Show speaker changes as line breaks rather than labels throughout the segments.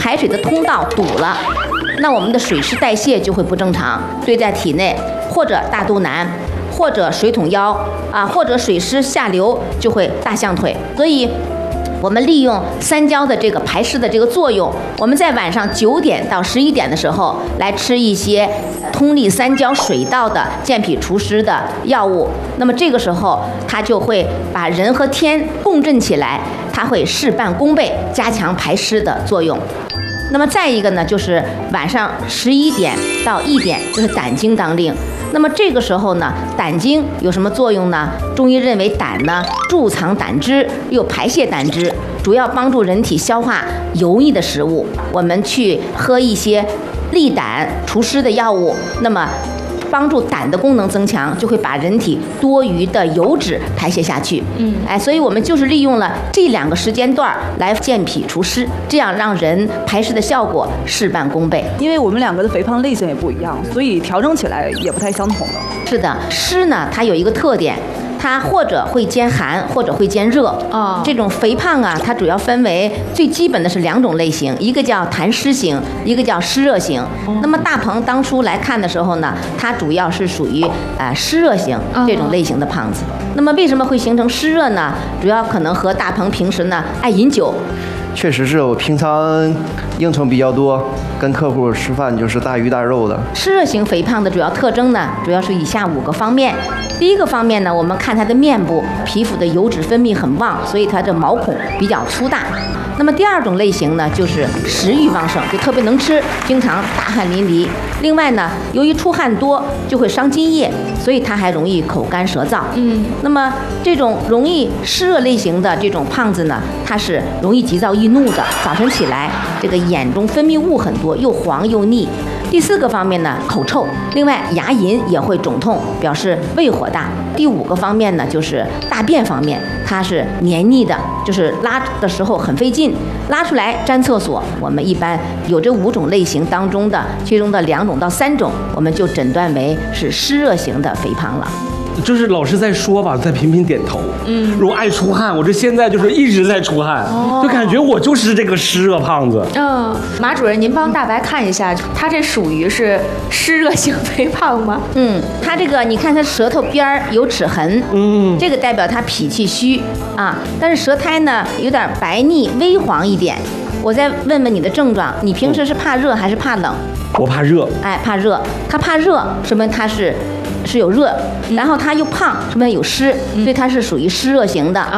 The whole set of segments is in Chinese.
排水的通道堵了，那我们的水湿代谢就会不正常，堆在体内，或者大肚腩，或者水桶腰啊，或者水湿下流就会大象腿。所以我们利用三焦的这个排湿的这个作用，我们在晚上9点到11点的时候来吃一些通利三焦水道的健脾除湿的药物，那么这个时候它就会把人和天共振起来，它会事半功倍，加强排湿的作用。那么再一个呢，就是晚上11点到1点，就是胆经当令。那么这个时候呢，胆经有什么作用呢？中医认为胆呢贮藏胆汁，又排泄胆汁，主要帮助人体消化油腻的食物。我们去喝一些利胆除湿的药物，那么帮助胆的功能增强，就会把人体多余的油脂排泄下去。所以我们就是利用了这2个时间段来健脾除湿，这样让人排湿的效果事半功倍。
因为我们2个的肥胖类型也不一样，所以调整起来也不太相同了。
是的，湿呢，它有一个特点。它或者会兼寒，或者会兼热。这种肥胖啊，它主要分为最基本的是2种类型，一个叫痰湿型，一个叫湿热型。那么大鹏当初来看的时候呢，它主要是属于湿热型这种类型的胖子。那么为什么会形成湿热呢？主要可能和大鹏平时呢爱饮酒。
确实是我平常应酬比较多，跟客户吃饭就是大鱼大肉的。
湿热型肥胖的主要特征呢，主要是以下5个方面。第一个方面呢，我们看他的面部皮肤的油脂分泌很旺，所以他的毛孔比较粗大。那么第2种类型呢，就是食欲旺盛，就特别能吃，经常大汗淋漓。另外呢，由于出汗多就会伤津液，所以他还容易口干舌燥。那么这种容易湿热类型的这种胖子呢，他是容易急躁易怒的，早晨起来这个眼中分泌物很多，又黄又腻。第4个方面呢，口臭，另外牙龈也会肿痛，表示胃火大。第5个方面呢，就是大便方面，它是黏腻的，就是拉的时候很费劲，拉出来粘厕所。我们一般有这5种类型当中的其中的2种到3种，我们就诊断为是湿热型的肥胖了。
就是老师在说吧，在频频点头。如果爱出汗，我这现在就是一直在出汗，就感觉我就是这个湿热胖子。
马主任，您帮大白看一下，他这属于是湿热型肥胖吗？
他这个你看他舌头边有齿痕，这个代表他脾气虚啊，但是舌苔呢有点白腻微黄一点。我再问问你的症状，你平时是怕热还是怕冷？
我怕热。
怕热，他怕热，说明他是有热，然后他又胖，说明有湿，所以他是属于湿热型的。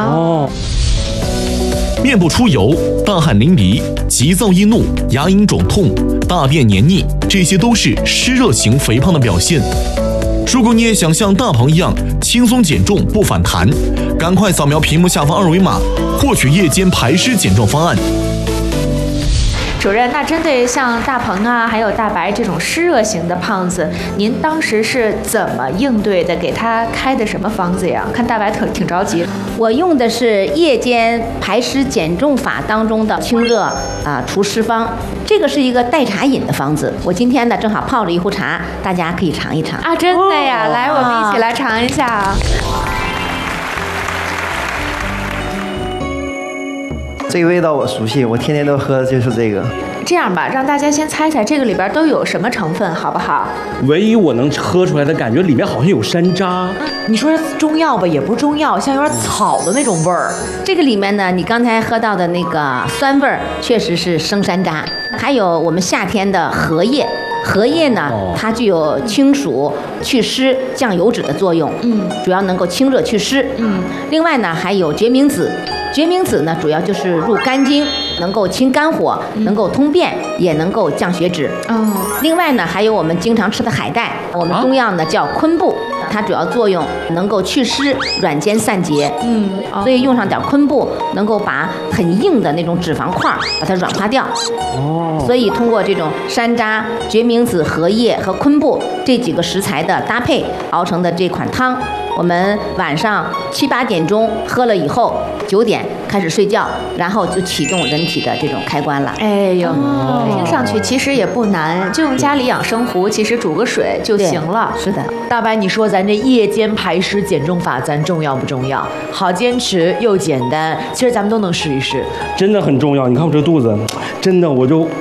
面部出油、大汗淋漓、急躁易怒、牙龈肿痛、大便黏腻，这些都是湿热型肥胖的表现。如果你也想像大鹏一样轻松减重不反弹，赶快扫描屏幕下方2维码，获取夜间排湿减重方案。
主任，那针对像大鹏啊，还有大白这种湿热型的胖子，您当时是怎么应对的？给他开的什么方子呀？看大白挺着急。
我用的是夜间排湿减重法当中的清热除湿方，这个是一个代茶饮的方子。我今天呢正好泡了一壶茶，大家可以尝一尝
啊！真的呀，来，我们一起来尝一下啊。
这个味道我熟悉，我天天都喝的就是这个。
这样吧，让大家先猜猜这个里边都有什么成分，好不好？
唯一我能喝出来的感觉，里面好像有山楂。
你说中药吧，也不是中药，像有点草的那种味儿。
这个里面呢，你刚才喝到的那个酸味儿，确实是生山楂，还有我们夏天的荷叶。荷叶呢，它具有清暑、祛湿、降油脂的作用，主要能够清热祛湿。另外呢，还有决明子。决明子呢，主要就是入肝经，能够清肝火，能够通便，也能够降血脂。另外呢，还有我们经常吃的海带，我们中药呢叫昆布，它主要作用能够祛湿、软坚散结。所以用上点昆布，能够把很硬的那种脂肪块把它软化掉。所以通过这种山楂、决明子、荷叶和昆布这几个食材的搭配熬成的这款汤，我们晚上7、8点钟喝了以后，9点开始睡觉，然后就启动人体的这种开关了。
哎呦，听上去其实也不难，就用家里养生壶，其实煮个水就行了。
是的，
大白，你说咱这夜间排湿减重法，咱重要不重要？好坚持又简单，其实咱们都能试一试。
真的很重要。你看我这肚子，真的我就